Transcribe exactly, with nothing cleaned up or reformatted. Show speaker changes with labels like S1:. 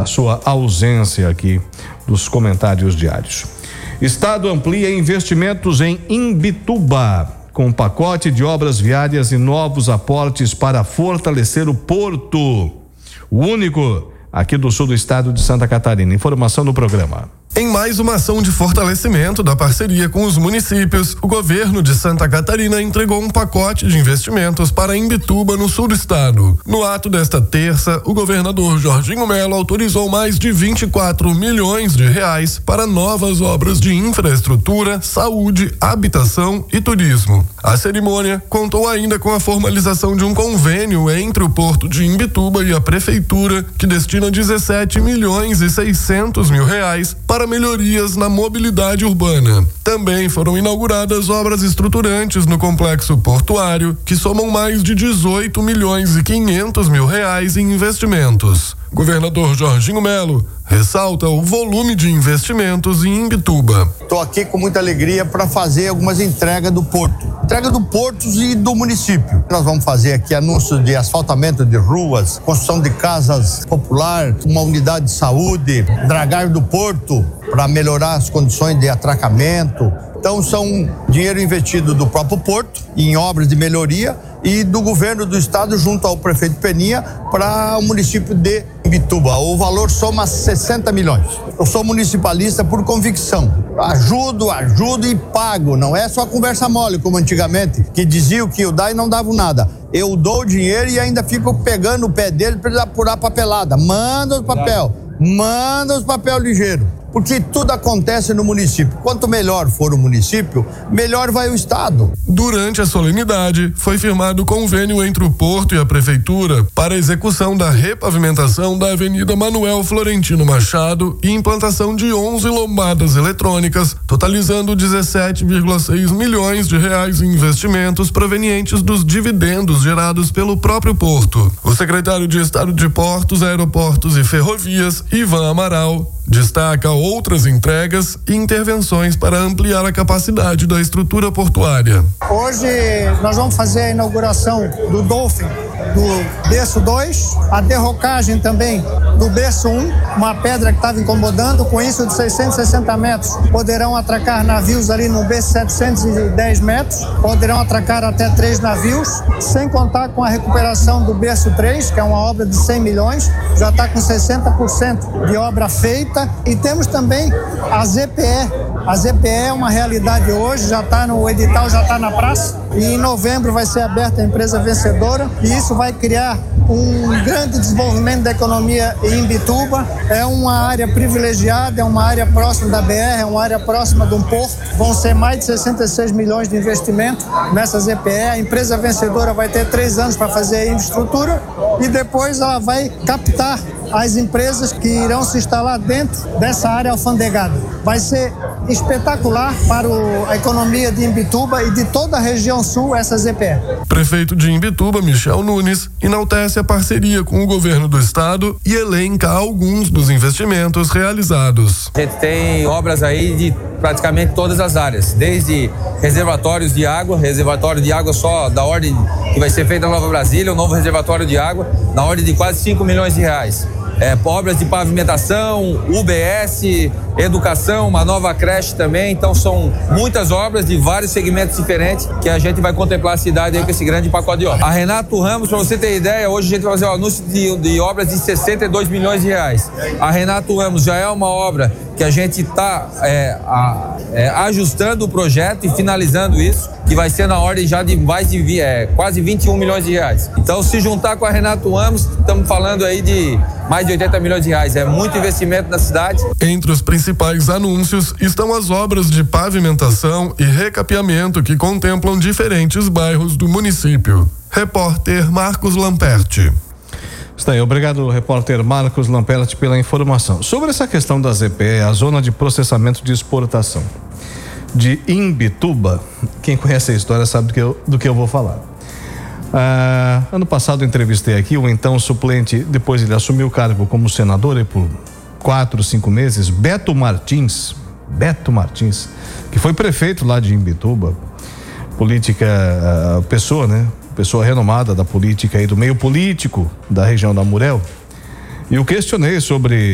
S1: a sua ausência aqui dos comentários diários. Estado amplia investimentos em Imbituba, com pacote de obras viárias e novos aportes para fortalecer o porto. O único aqui do sul do estado de Santa Catarina. Informação no programa.
S2: Em mais uma ação de fortalecimento da parceria com os municípios, o governo de Santa Catarina entregou um pacote de investimentos para Imbituba, no sul do estado. No ato desta terça, o governador Jorginho Melo autorizou mais de vinte e quatro milhões de reais para novas obras de infraestrutura, saúde, habitação e turismo. A cerimônia contou ainda com a formalização de um convênio entre o Porto de Imbituba e a Prefeitura, que destina dezessete milhões e seiscentos mil reais para melhorias na mobilidade urbana. Também foram inauguradas obras estruturantes no complexo portuário, que somam mais de dezoito milhões e quinhentos mil reais em investimentos. Governador Jorginho Melo ressalta o volume de investimentos em Imbituba.
S3: Estou aqui com muita alegria para fazer algumas entregas do porto. Entrega do porto e do município. Nós vamos fazer aqui anúncios de asfaltamento de ruas, construção de casas popular, uma unidade de saúde, dragar do porto para melhorar as condições de atracamento. Então são dinheiro investido do próprio porto em obras de melhoria e do governo do estado junto ao prefeito Peninha para o município de Imbituba. O valor soma sessenta milhões. Eu sou municipalista por convicção. Ajudo, ajudo e pago. Não é só conversa mole como antigamente, que diziam que eu dava e não dava nada. Eu dou o dinheiro e ainda fico pegando o pé dele para ele apurar papelada. Manda os papel, manda os papel ligeiro. Porque tudo acontece no município. Quanto melhor for o município, melhor vai o estado.
S2: Durante a solenidade, foi firmado convênio entre o Porto e a Prefeitura para a execução da repavimentação da Avenida Manuel Florentino Machado e implantação de onze lombadas eletrônicas, totalizando dezessete vírgula seis milhões de reais em investimentos provenientes dos dividendos gerados pelo próprio Porto. O secretário de Estado de Portos, Aeroportos e Ferrovias, Ivan Amaral, destaca outras entregas e intervenções para ampliar a capacidade da estrutura portuária.
S4: Hoje nós vamos fazer a inauguração do Dolphin, do berço dois, a derrocagem também do berço um, uma pedra que estava incomodando. Com isso, de seiscentos e sessenta metros, poderão atracar navios ali no berço setecentos e dez metros, poderão atracar até três navios, sem contar com a recuperação do berço três, que é uma obra de cem milhões, já está com sessenta por cento de obra feita. E temos também a Z P E. A Z P E é uma realidade hoje, já está no edital, já está na praça. E em novembro vai ser aberta a empresa vencedora. E isso vai criar um grande desenvolvimento da economia em Imbituba. É uma área privilegiada, é uma área próxima da B R, é uma área próxima de um porto. Vão ser mais de sessenta e seis milhões de investimento nessa Z P E. A empresa vencedora vai ter três anos para fazer a infraestrutura e depois ela vai captar as empresas que irão se instalar dentro dessa área alfandegada. Vai ser espetacular para o, a economia de Imbituba e de toda a região sul, essa Z P E.
S2: Prefeito de Imbituba, Michel Nunes, enaltece a parceria com o governo do estado e elenca alguns dos investimentos realizados.
S5: A gente tem obras aí de praticamente todas as áreas, desde reservatórios de água, reservatório de água só da ordem que vai ser feita na Nova Brasília, um novo reservatório de água, na ordem de quase cinco milhões de reais. É, obras de pavimentação, U B S, educação, uma nova creche também. Então são muitas obras de vários segmentos diferentes que a gente vai contemplar a cidade aí com esse grande pacote de obras. A Renato Ramos, para você ter ideia, hoje a gente vai fazer um anúncio de, de obras de sessenta e dois milhões de reais. A Renato Ramos já é uma obra que a gente está é, é, ajustando o projeto e finalizando isso, que vai ser na ordem já de mais de é, quase vinte e um milhões de reais. Então, se juntar com a Renato Ramos, estamos falando aí de mais de oitenta milhões de reais. É muito investimento na cidade.
S2: Entre os principais anúncios estão as obras de pavimentação e recapeamento que contemplam diferentes bairros do município. Repórter Marcos Lamperti.
S1: Está aí, obrigado, repórter Marcos Lamperti, pela informação. Sobre essa questão da Z P E, a zona de processamento de exportação de Imbituba, quem conhece a história sabe do que eu, do que eu vou falar. Ah, ano passado eu entrevistei aqui o então suplente, depois ele assumiu o cargo como senador e por quatro, cinco meses, Beto Martins, Beto Martins, que foi prefeito lá de Imbituba, política, ah, pessoa, né? Pessoa renomada da política e do meio político da região da Murel. E eu questionei sobre